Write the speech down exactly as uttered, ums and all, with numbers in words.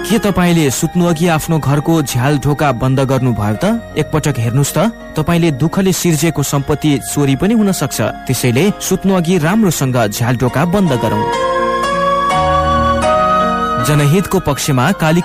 के तपाईँले सुत्नु अघि आफ्नो घरको झ्याल ढोका बन्द गर्नु भयो त? एकपटक हेर्नुस् त, तपाईँले दुःखले सिर्जेको सम्पत्ति चोरी पनि हुन सक्छ। त्यसैले सुत्नु अघि राम्रोसँग झ्याल ढोका बन्द गरौँ। जनहितको पक्षमा कालिका